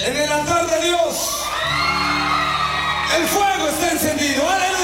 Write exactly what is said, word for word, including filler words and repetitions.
En el altar de Dios, el fuego está encendido. ¡Aleluya!